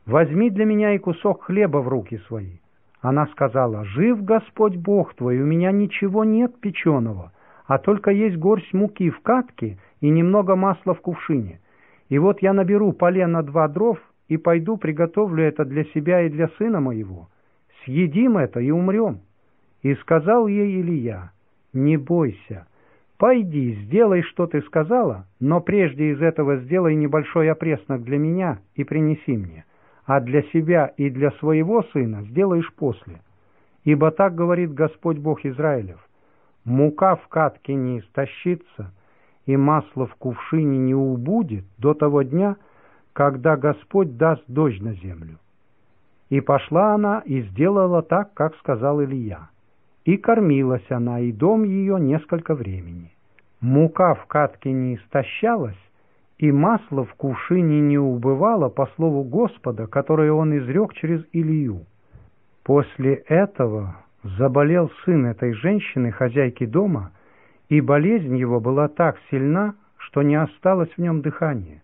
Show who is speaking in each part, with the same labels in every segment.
Speaker 1: возьми для меня и кусок хлеба в руки свои». Она сказала: «Жив Господь Бог твой, у меня ничего нет печеного, а только есть горсть муки в катке и немного масла в кувшине. И вот я наберу полено 2 дров и пойду приготовлю это для себя и для сына моего. Съедим это и умрем». И сказал ей Илия: «Не бойся, пойди, сделай, что ты сказала, но прежде из этого сделай небольшой опреснок для меня и принеси мне, а для себя и для своего сына сделаешь после. Ибо так говорит Господь Бог Израилев: мука в катке не истощится, и масло в кувшине не убудет до того дня, когда Господь даст дождь на землю». И пошла она и сделала так, как сказал Илия. И кормилась она, и дом ее несколько времени. Мука в катке не истощалась, и масло в кувшине не убывало по слову Господа, которое он изрек через Илию. После этого заболел сын этой женщины, хозяйки дома, и болезнь его была так сильна, что не осталось в нем дыхания.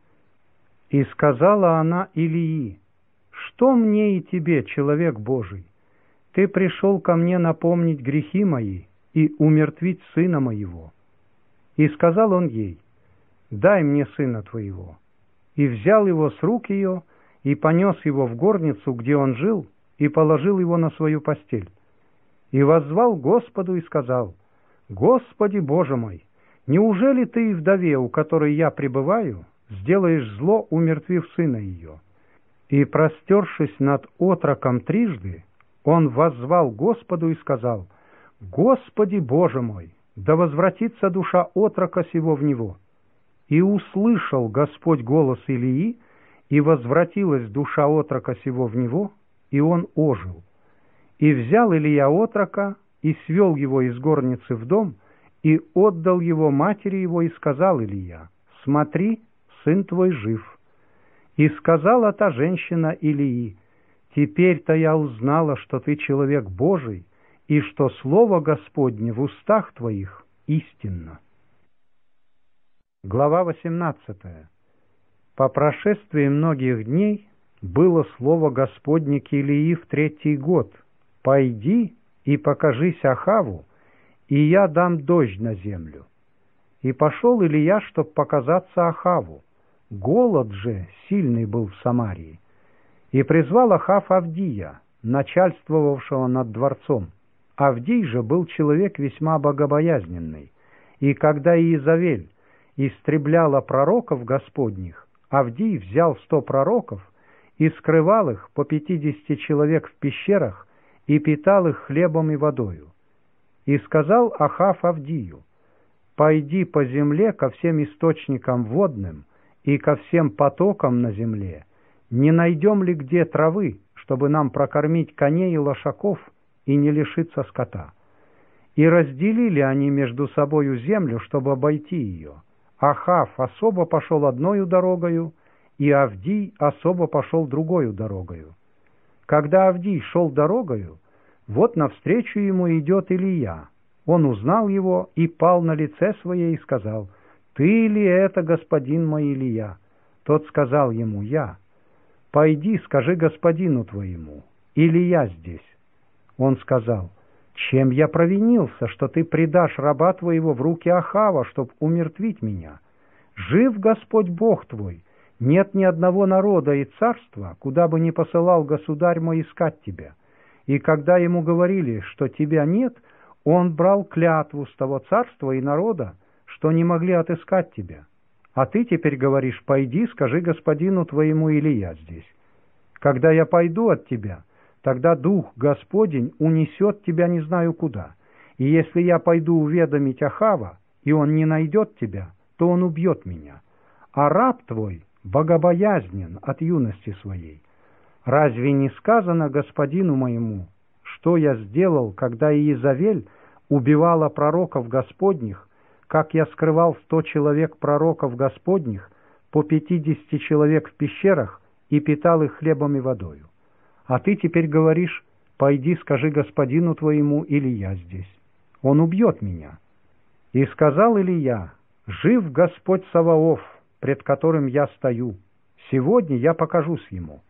Speaker 1: И сказала она Илии: «Что мне и тебе, человек Божий? Ты пришел ко мне напомнить грехи мои и умертвить сына моего». И сказал он ей: «Дай мне сына твоего». И взял его с рук ее, и понес его в горницу, где он жил, и положил его на свою постель. И воззвал Господу и сказал: «Господи Боже мой, неужели ты и вдове, у которой я пребываю, сделаешь зло, умертвив сына ее?» И, простершись над отроком трижды, он воззвал Господу и сказал: «Господи Боже мой, да возвратится душа отрока сего в него». И услышал Господь голос Илии, и возвратилась душа отрока сего в него, и он ожил. И взял Илия отрока, и свел его из горницы в дом, и отдал его матери его, и сказал Илия: «Смотри, сын твой жив». И сказала та женщина Илии: «Теперь-то я узнала, что ты человек Божий, и что слово Господне в устах твоих истинно». Глава 18. По прошествии многих дней было слово Господне к Илии в 3-й год: «Пойди и покажись Ахаву, и я дам дождь на землю». И пошел Илия, чтоб показаться Ахаву. Голод же сильный был в Самарии. И призвал Ахав Авдия, начальствовавшего над дворцом. Авдий же был человек весьма богобоязненный. И когда Иезавель истребляла пророков Господних, Авдий взял 100 пророков и скрывал их по 50 человек в пещерах и питал их хлебом и водою. И сказал Ахав Авдию: «Пойди по земле ко всем источникам водным и ко всем потокам на земле, не найдем ли где травы, чтобы нам прокормить коней и лошаков и не лишиться скота». И разделили они между собою землю, чтобы обойти ее. Ахав особо пошел одною дорогою, и Авдий особо пошел другою дорогою. Когда Авдий шел дорогою, вот навстречу ему идет Илия. Он узнал его и пал на лице свое и сказал: «Ты ли это, господин мой Илия?» Тот сказал ему: «Я». «Пойди, скажи господину твоему: Илия здесь». Он сказал: «Чем я провинился, что ты предашь раба твоего в руки Ахава, чтоб умертвить меня? Жив Господь Бог твой, нет ни одного народа и царства, куда бы ни посылал государь мой искать тебя. И когда ему говорили, что тебя нет, он брал клятву с того царства и народа, что не могли отыскать тебя. А ты теперь говоришь: пойди, скажи господину твоему: Илия здесь. Когда я пойду от тебя, тогда Дух Господень унесет тебя не знаю куда. И если я пойду уведомить Ахава, и он не найдет тебя, то он убьет меня. А раб твой богобоязнен от юности своей. Разве не сказано господину моему, что я сделал, когда Иезавель убивала пророков Господних, как я скрывал 100 человек пророков Господних, по 50 человек в пещерах, и питал их хлебом и водою? А ты теперь говоришь: пойди, скажи господину твоему: Илия здесь. Он убьет меня». И сказал Илия: «Жив Господь Саваоф, пред которым я стою. Сегодня я покажусь ему».